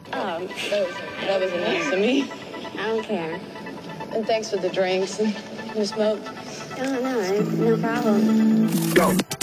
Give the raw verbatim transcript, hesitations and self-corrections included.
Um, that was, that was nice of me. I don't care. And thanks for the drinks and the smoke. No, no, no problem. Go.